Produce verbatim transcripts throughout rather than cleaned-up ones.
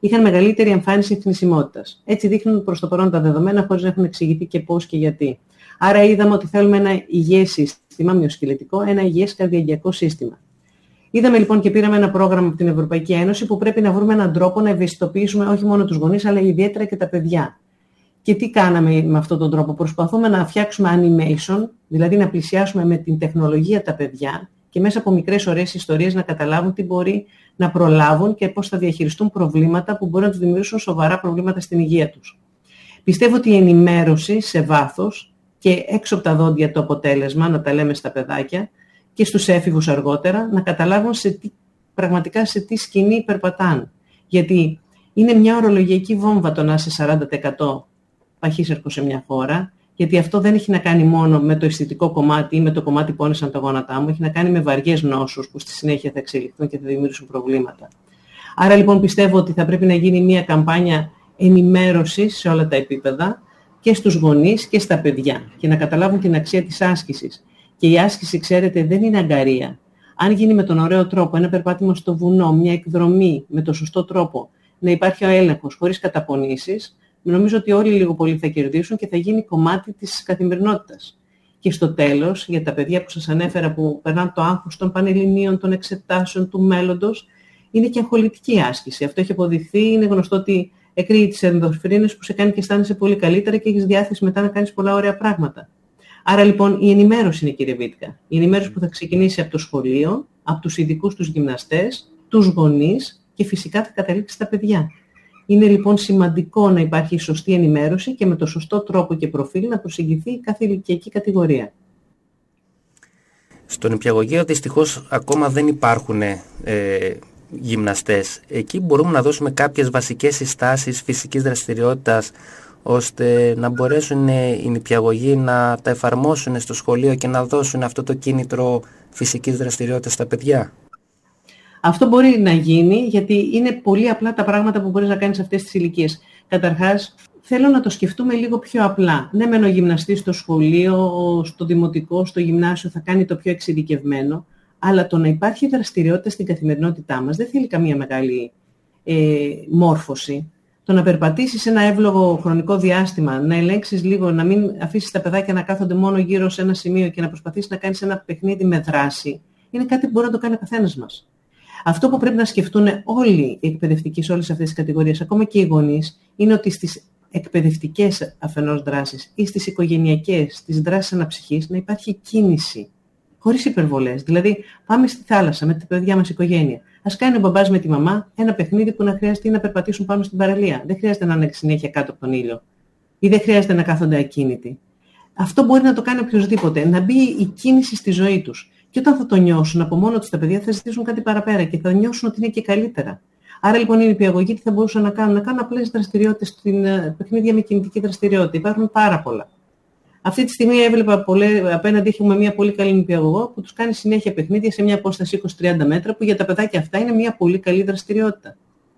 είχαν μεγαλύτερη εμφάνιση θνησιμότητας. Έτσι δείχνουν προς το παρόν τα δεδομένα, χωρίς να έχουν εξηγηθεί και πώς και γιατί. Άρα είδαμε ότι θέλουμε ένα υγιές σύστημα μυοσκελετικό, ένα υγιές καρδιαγγειακό σύστημα. Είδαμε λοιπόν και πήραμε ένα πρόγραμμα από την Ευρωπαϊκή Ένωση που πρέπει να βρούμε έναν τρόπο να ευαισθητοποιήσουμε όχι μόνο τους γονείς, αλλά ιδιαίτερα και τα παιδιά. Και τι κάναμε με αυτόν τον τρόπο? Προσπαθούμε να φτιάξουμε animation, δηλαδή να πλησιάσουμε με την τεχνολογία τα παιδιά και μέσα από μικρές ωραίες ιστορίες να καταλάβουν τι μπορεί να προλάβουν και πώς θα διαχειριστούν προβλήματα που μπορεί να τους δημιουργήσουν σοβαρά προβλήματα στην υγεία τους. Πιστεύω ότι η ενημέρωση σε βάθος και έξω από τα δόντια το αποτέλεσμα, να τα λέμε στα παιδάκια και στους έφηβους αργότερα, να καταλάβουν σε τι, πραγματικά σε τι σκηνή περπατάνε. Γιατί είναι μια ορολογιακή βόμβα το να είσαι σαράντα τοις εκατό παχύσαρκο σε μια χώρα, γιατί αυτό δεν έχει να κάνει μόνο με το αισθητικό κομμάτι ή με το κομμάτι που όνεσαν τα γόνατά μου, έχει να κάνει με βαριές νόσους που στη συνέχεια θα εξελιχθούν και θα δημιουργήσουν προβλήματα. Άρα λοιπόν πιστεύω ότι θα πρέπει να γίνει μια καμπάνια ενημέρωσης σε όλα τα επίπεδα και στους γονείς και στα παιδιά και να καταλάβουν την αξία της άσκησης. Και η άσκηση, ξέρετε, δεν είναι αγκαρία. Αν γίνει με τον ωραίο τρόπο, ένα περπάτημα στο βουνό, μια εκδρομή με τον σωστό τρόπο, να υπάρχει ο έλεγχος χωρίς καταπονήσεις, νομίζω ότι όλοι λίγο πολύ θα κερδίσουν και θα γίνει κομμάτι της καθημερινότητας. Και στο τέλος, για τα παιδιά που σας ανέφερα που περνάνε το άγχος των πανελληνίων, των εξετάσεων, του μέλλοντος, είναι και αγχολητική άσκηση. Αυτό έχει αποδειχθεί, είναι γνωστό ότι εκρύει τις ενδορφίνες που σε κάνει και αισθάνεσαι πολύ καλύτερα και έχεις διάθεση μετά να κάνεις πολλά ωραία πράγματα. Άρα λοιπόν η ενημέρωση είναι, κύριε Βίτκα. Η ενημέρωση που θα ξεκινήσει από το σχολείο, από τους ειδικούς τους γυμναστές, τους γονείς και φυσικά θα καταλήξει στα παιδιά. Είναι λοιπόν σημαντικό να υπάρχει σωστή ενημέρωση και με το σωστό τρόπο και προφίλ να προσεγγιθεί κάθε ηλικιακή κατηγορία. Στον νηπιαγωγείο δυστυχώς ακόμα δεν υπάρχουν ε, γυμναστές. Εκεί μπορούμε να δώσουμε κάποιες βασικές συστάσεις φυσικής δραστηριότητας ώστε να μπορέσουν οι νηπιαγωγοί να τα εφαρμόσουν στο σχολείο και να δώσουν αυτό το κίνητρο φυσικής δραστηριότητας στα παιδιά. Αυτό μπορεί να γίνει γιατί είναι πολύ απλά τα πράγματα που μπορείς να κάνεις σε αυτές τις ηλικίες. Καταρχάς, θέλω να το σκεφτούμε λίγο πιο απλά. Ναι, μεν ο γυμναστής στο σχολείο, στο δημοτικό, στο γυμνάσιο θα κάνει το πιο εξειδικευμένο, αλλά το να υπάρχει δραστηριότητα στην καθημερινότητά μας δεν θέλει καμία μεγάλη ε, μόρφωση. Το να περπατήσεις ένα εύλογο χρονικό διάστημα, να ελέγξεις λίγο, να μην αφήσεις τα παιδάκια να κάθονται μόνο γύρω σε ένα σημείο και να προσπαθήσεις να κάνεις ένα παιχνίδι με δράση, είναι κάτι που μπορεί να το κάνει ο καθένας μας. Αυτό που πρέπει να σκεφτούν όλοι οι εκπαιδευτικοί σε όλες αυτές τις κατηγορίες, ακόμα και οι γονείς, είναι ότι στις εκπαιδευτικές αφενός δράσεις ή στις οικογενειακές, στις δράσεις αναψυχής, να υπάρχει κίνηση, χωρίς υπερβολές. Δηλαδή, πάμε στη θάλασσα με τα παιδιά μας οικογένεια. Ας κάνει ο μπαμπάς με τη μαμά ένα παιχνίδι που να χρειάζεται να περπατήσουν πάνω στην παραλία. Δεν χρειάζεται να είναι συνέχεια κάτω από τον ήλιο. Ή δεν χρειάζεται να κάθονται ακίνητοι. Αυτό μπορεί να το κάνει οποιοδήποτε. Να μπει η κίνηση στη ζωή τους. Και όταν θα το νιώσουν από μόνο τους τα παιδιά θα ζητήσουν κάτι παραπέρα και θα νιώσουν ότι είναι και καλύτερα. Άρα λοιπόν οι νηπιαγωγοί τι θα μπορούσαν να κάνουν? Να κάνουν απλές δραστηριότητες στην παιχνίδια με κινητική δραστηριότητα. Υπάρχουν πάρα πολλά. Αυτή τη στιγμή έβλεπα πολλές, απέναντι έχουμε μια πολύ καλή νηπιαγωγό που τους κάνει συνέχεια παιχνίδια σε μια απόσταση είκοσι με τριάντα μέτρα που για τα παιδάκια αυτά είναι μια πολύ καλή δραστηριότητα.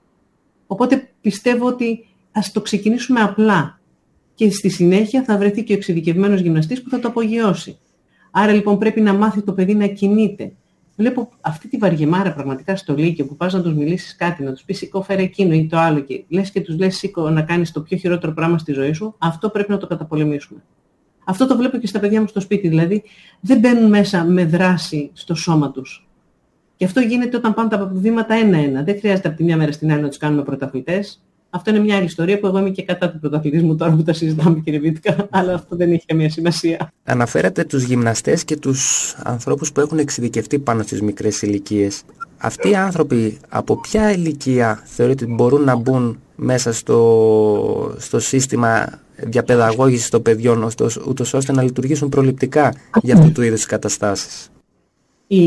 Οπότε πιστεύω ότι ας το ξεκινήσουμε απλά και στη συνέχεια θα βρεθεί και ο εξειδικευμένος γυμναστής που θα το απογειώσει. Άρα λοιπόν πρέπει να μάθει το παιδί να κινείται. Βλέπω αυτή τη βαριεμάρα πραγματικά στο Λύκειο που πας να τους μιλήσεις κάτι, να τους πεις σηκώ φέρε εκείνο ή το άλλο και λες και τους λες σηκώ να κάνεις το πιο χειρότερο πράγμα στη ζωή σου, αυτό πρέπει να το καταπολεμήσουμε. Αυτό το βλέπω και στα παιδιά μου στο σπίτι, δηλαδή δεν μπαίνουν μέσα με δράση στο σώμα τους. Και αυτό γίνεται όταν πάνε τα βήματα ένα-ένα. Δεν χρειάζεται από τη μια μέρα στην άλλη να τους κάνουμε πρωταθλητές. Αυτό είναι μια άλλη ιστορία που εγώ είμαι και κατά του πρωταθλητισμού τώρα που τα συζητάμε, κύριε Βίτκα, αλλά αυτό δεν έχει καμία σημασία. Αναφέρατε τους γυμναστές και τους ανθρώπους που έχουν εξειδικευτεί πάνω στις μικρές ηλικίες. Αυτοί οι άνθρωποι από ποια ηλικία θεωρείτε ότι μπορούν να μπουν μέσα στο, στο σύστημα διαπαιδαγώγησης των παιδιών, ούτως ώστε να λειτουργήσουν προληπτικά για αυτού του είδους τις καταστάσεις? Η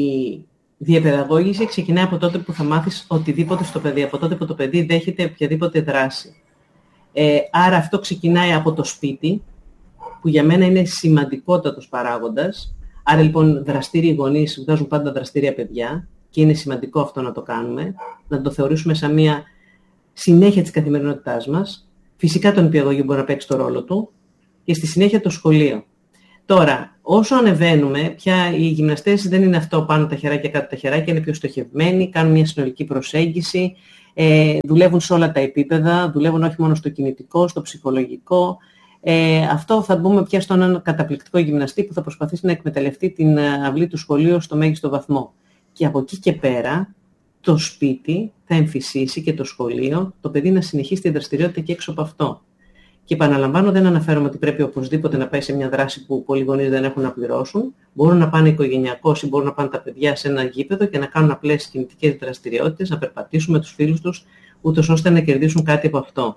διαπαιδαγώγηση ξεκινάει από τότε που θα μάθεις οτιδήποτε στο παιδί, από τότε που το παιδί δέχεται οποιαδήποτε δράση. Ε, άρα αυτό ξεκινάει από το σπίτι, που για μένα είναι σημαντικότατος παράγοντας. Άρα λοιπόν δραστήριοι γονείς βγάζουν πάντα δραστήρια παιδιά και είναι σημαντικό αυτό να το κάνουμε, να το θεωρήσουμε σαν μια συνέχεια της καθημερινότητάς μας. Φυσικά το νηπιαγωγείο μπορεί να παίξει το ρόλο του και στη συνέχεια το σχολείο. Τώρα, όσο ανεβαίνουμε, πια οι γυμναστές δεν είναι αυτό πάνω τα χεράκια, κάτω τα χεράκια, είναι πιο στοχευμένοι, κάνουν μια συνολική προσέγγιση, ε, δουλεύουν σε όλα τα επίπεδα, δουλεύουν όχι μόνο στο κινητικό, στο ψυχολογικό. Ε, αυτό θα μπούμε πια στον έναν καταπληκτικό γυμναστή που θα προσπαθήσει να εκμεταλλευτεί την αυλή του σχολείου στο μέγιστο βαθμό. Και από εκεί και πέρα, το σπίτι θα εμφυσίσει και το σχολείο, το παιδί να συνεχίσει την δραστηριότητα και έξω από αυτό. Και επαναλαμβάνω, δεν αναφέρομαι ότι πρέπει οπωσδήποτε να πάει σε μια δράση που πολλοί γονείς δεν έχουν να πληρώσουν. Μπορούν να πάνε οικογενειακώς ή μπορούν να πάνε τα παιδιά σε ένα γήπεδο και να κάνουν απλές κινητικές δραστηριότητες, να περπατήσουν με τους φίλους τους, ούτως ώστε να κερδίσουν κάτι από αυτό.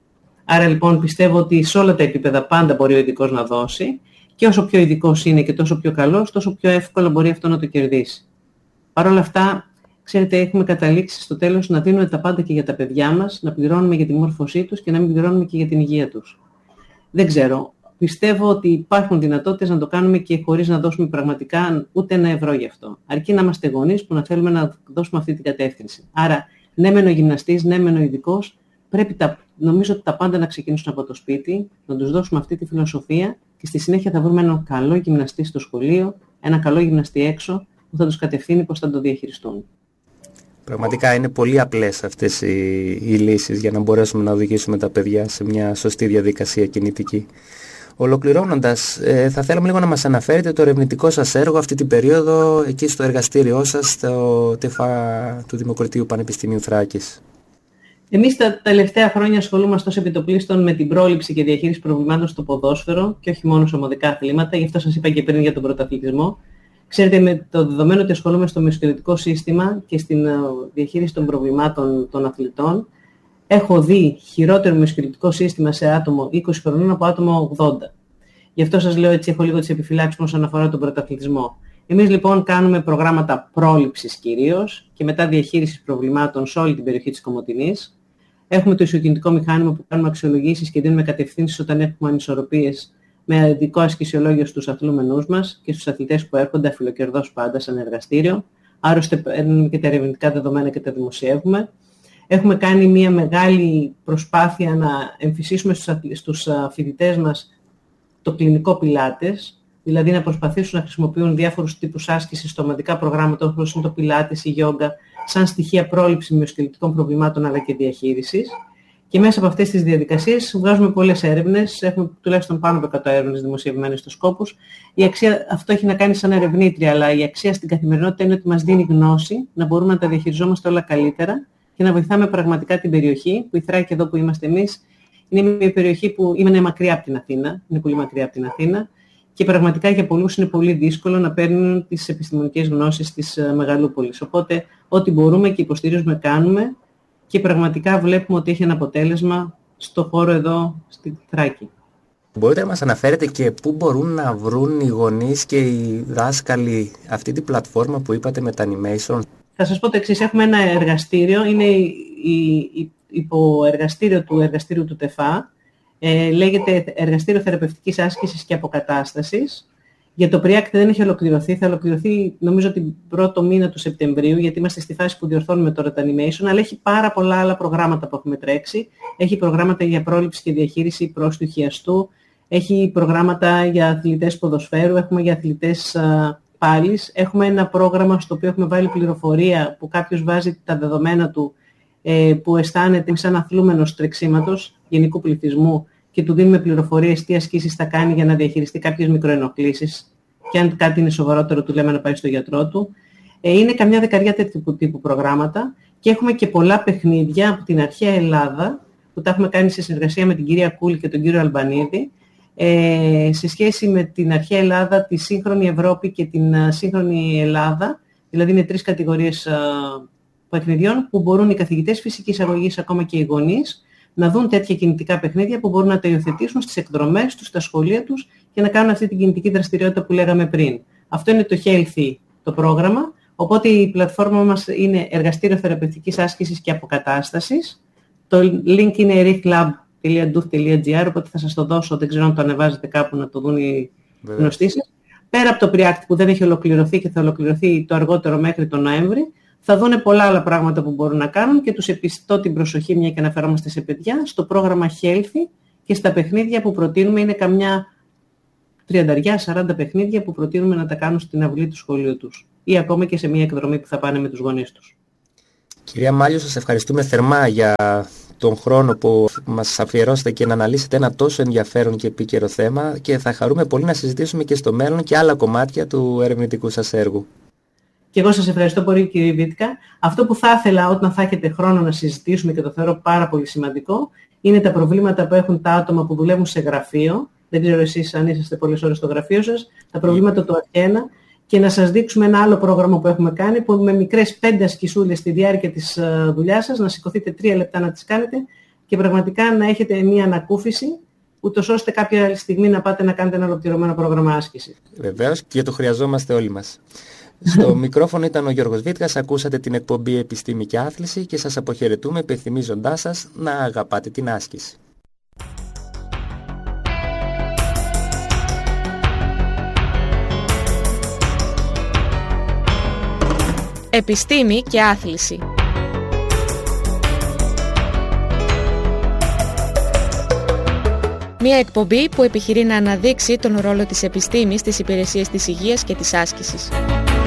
Άρα λοιπόν πιστεύω ότι σε όλα τα επίπεδα πάντα μπορεί ο ειδικός να δώσει και όσο πιο ειδικός είναι και τόσο πιο καλός, τόσο πιο εύκολα μπορεί αυτό να το κερδίσει. Παρ' όλα αυτά, ξέρετε, έχουμε καταλήξει στο τέλος να δίνουμε τα πάντα και για τα παιδιά μας, να πληρώνουμε για τη μόρφωσή τους και να μην πληρώνουμε και για την υγεία τους. Δεν ξέρω. Πιστεύω ότι υπάρχουν δυνατότητες να το κάνουμε και χωρίς να δώσουμε πραγματικά ούτε ένα ευρώ γι' αυτό. Αρκεί να είμαστε γονείς που να θέλουμε να δώσουμε αυτή την κατεύθυνση. Άρα, ναι μεν ο γυμναστής, ναι μεν ο ειδικός, πρέπει τα, νομίζω ότι τα πάντα να ξεκινήσουν από το σπίτι, να τους δώσουμε αυτή τη φιλοσοφία και στη συνέχεια θα βρούμε έναν καλό γυμναστή στο σχολείο, ένα καλό γυμναστή έξω που θα τους κατευθύνει πώς θα το διαχειριστούν. Πραγματικά είναι πολύ απλές αυτές οι, οι λύσεις για να μπορέσουμε να οδηγήσουμε τα παιδιά σε μια σωστή διαδικασία κινητική. Ολοκληρώνοντας, ε, θα θέλαμε λίγο να μας αναφέρετε το ερευνητικό σας έργο αυτή την περίοδο εκεί στο εργαστήριό σας, στο ΤΕΦΑ του Δημοκρατίου Πανεπιστημίου Θράκης. Εμείς τα τελευταία χρόνια ασχολούμαστε ως επιτοπλίστων με την πρόληψη και διαχείριση προβλημάτων στο ποδόσφαιρο και όχι μόνο σε ομαδικά αθλήματα, γι' αυτό σας είπα και πριν για τον πρωταθλητισμό. Ξέρετε, με το δεδομένο ότι ασχολούμαι στο μυοσκελετικό σύστημα και στην διαχείριση των προβλημάτων των αθλητών, έχω δει χειρότερο μυοσκελετικό σύστημα σε άτομο είκοσι χρονών από άτομο ογδόντα. Γι' αυτό σας λέω έτσι, έχω λίγο τις επιφυλάξεις όσον αφορά τον πρωταθλητισμό. Εμείς λοιπόν κάνουμε προγράμματα πρόληψης κυρίως και μετά διαχείρισης προβλημάτων σε όλη την περιοχή της Κομοτηνής. Έχουμε το ισοκινητικό μηχάνημα που κάνουμε αξιολογήσεις και δίνουμε κατευθύνσεις όταν έχουμε ανισορροπίες με ειδικό ασκησιολόγιο στους αθλούμενούς μας και στους αθλητές που έρχονται αφιλοκερδώς πάντα σαν εργαστήριο. Άρωστε παίρνουμε και τα ερευνητικά δεδομένα και τα δημοσιεύουμε. Έχουμε κάνει μια μεγάλη προσπάθεια να εμφυσίσουμε στους φοιτητές μας το κλινικό πιλάτες, δηλαδή να προσπαθήσουν να χρησιμοποιούν διάφορους τύπους άσκησης στο ομαδικά προγράμματα όπως είναι το πιλάτες, η γιόγκα, σαν στοιχεία πρόληψης μυοσκελετικών προβλημάτων αλλά και διαχείρισης. Και μέσα από αυτές τις διαδικασίες βγάζουμε πολλές έρευνες, έχουμε τουλάχιστον πάνω από εκατό έρευνες δημοσιευμένες στους σκόπους. Η αξία, αυτό έχει να κάνει σαν ερευνήτρια, αλλά η αξία στην καθημερινότητα είναι ότι μας δίνει γνώση, να μπορούμε να τα διαχειριζόμαστε όλα καλύτερα και να βοηθάμε πραγματικά την περιοχή, που η Θράκη εδώ που είμαστε εμείς, είναι μια περιοχή που είναι μακριά από την Αθήνα, είναι πολύ μακριά από την Αθήνα και πραγματικά για πολλούς είναι πολύ δύσκολο να παίρνουν τις επιστημονικές γνώσεις της μεγαλούπολης. Οπότε ό,τι μπορούμε και υποστηρίζουμε κάνουμε και πραγματικά βλέπουμε ότι έχει ένα αποτέλεσμα στο χώρο εδώ στη Θράκη. Μπορείτε να μας αναφέρετε και πού μπορούν να βρουν οι γονείς και οι δάσκαλοι αυτή την πλατφόρμα που είπατε με τα animation? Θα σας πω το εξής, έχουμε ένα εργαστήριο, είναι η υποεργαστήριο του εργαστήριου του ΤΕΦΑ, ε, λέγεται Εργαστήριο Θεραπευτικής Άσκησης και Αποκατάστασης. Για το Preact δεν έχει ολοκληρωθεί, θα ολοκληρωθεί νομίζω την πρώτο μήνα του Σεπτεμβρίου, γιατί είμαστε στη φάση που διορθώνουμε τώρα τα animation, αλλά έχει πάρα πολλά άλλα προγράμματα που έχουμε τρέξει. Έχει προγράμματα για πρόληψη και διαχείριση πρόστιου χιαστού, έχει προγράμματα για αθλητές ποδοσφαίρου, έχουμε για αθλητές πάλης. Έχουμε ένα πρόγραμμα στο οποίο έχουμε βάλει πληροφορία που κάποιος βάζει τα δεδομένα του ε, που αισθάνεται σαν αθλούμενος τρεξίματος γενικού πληθυσμού και του δίνουμε πληροφορίες τι ασκήσεις θα κάνει για να διαχειριστεί κάποιες μικροενοχλήσεις και αν κάτι είναι σοβαρότερο του λέμε να πάει στο γιατρό του. Ε, είναι καμιά δεκαριά τέτοιου τύπου προγράμματα και έχουμε και πολλά παιχνίδια από την αρχαία Ελλάδα που τα έχουμε κάνει σε συνεργασία με την κυρία Κούλη και τον κύριο Αλμπανίδη ε, σε σχέση με την αρχαία Ελλάδα, τη σύγχρονη Ευρώπη και την uh, σύγχρονη Ελλάδα. Δηλαδή είναι τρεις κατηγορίες uh, παιχνιδιών που μπορούν οι καθηγητές φυσικής αγωγής ακόμα και οι γονείς να δουν τέτοια κινητικά παιχνίδια που μπορούν να τα υιοθετήσουν στις εκδρομές τους, στα σχολεία τους και να κάνουν αυτή την κινητική δραστηριότητα που λέγαμε πριν. Αυτό είναι το Healthy το πρόγραμμα, οπότε η πλατφόρμα μας είναι Εργαστήριο Θεραπευτικής Άσκησης και Αποκατάστασης. Το link είναι ericlab τελεία douze τελεία gr, οπότε θα σας το δώσω, δεν ξέρω αν το ανεβάζετε κάπου να το δουν οι γνωστοί σας. Πέρα από το Preact που δεν έχει ολοκληρωθεί και θα ολοκληρωθεί το αργότερο μέχρι τον Νοέμβρη, θα δουν πολλά άλλα πράγματα που μπορούν να κάνουν και τους επιστώ την προσοχή, μια και αναφερόμαστε σε παιδιά, στο πρόγραμμα Healthy και στα παιχνίδια που προτείνουμε είναι καμιά τριάντα σαράντα παιχνίδια που προτείνουμε να τα κάνουν στην αυλή του σχολείου τους ή ακόμα και σε μια εκδρομή που θα πάνε με τους γονείς τους. Κυρία Μάλιο, σας ευχαριστούμε θερμά για τον χρόνο που μας αφιερώσετε και να αναλύσετε ένα τόσο ενδιαφέρον και επίκαιρο θέμα και θα χαρούμε πολύ να συζητήσουμε και στο μέλλον και άλλα κομμάτια του ερευνητικού σας έργου. Και εγώ σας ευχαριστώ πολύ, κύριε Βίτκα. Αυτό που θα ήθελα όταν θα έχετε χρόνο να συζητήσουμε και το θεωρώ πάρα πολύ σημαντικό είναι τα προβλήματα που έχουν τα άτομα που δουλεύουν σε γραφείο. Δεν ξέρω εσείς αν είσαστε πολλές ώρες στο γραφείο σας, τα προβλήματα του αρχένα, και να σας δείξουμε ένα άλλο πρόγραμμα που έχουμε κάνει, που με μικρές πέντε ασκησούλες στη διάρκεια της δουλειάς σας, να σηκωθείτε τρία λεπτά να τις κάνετε και πραγματικά να έχετε μια ανακούφιση, ούτως ώστε κάποια άλλη στιγμή να πάτε να κάνετε ένα ολοκληρωμένο πρόγραμμα άσκησης. Βεβαίως, και το χρειαζόμαστε όλοι μας. Στο μικρόφωνο ήταν ο Γιώργος Βίτκας, ακούσατε την εκπομπή Επιστήμη και Άθληση και σας αποχαιρετούμε υπενθυμίζοντάς σας να αγαπάτε την άσκηση. Επιστήμη και Άθληση. Μια εκπομπή που επιχειρεί να αναδείξει τον ρόλο της επιστήμης στις υπηρεσίες της υγείας και της άσκησης.